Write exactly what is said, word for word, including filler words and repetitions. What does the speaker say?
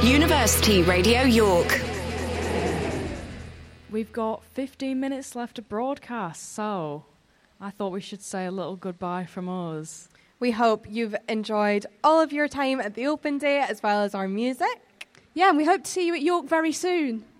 University Radio York. We've got fifteen minutes left to broadcast, so I thought we should say a little goodbye from us. We hope you've enjoyed all of your time at the Open Day as well as our music. Yeah, and we hope to see you at York very soon.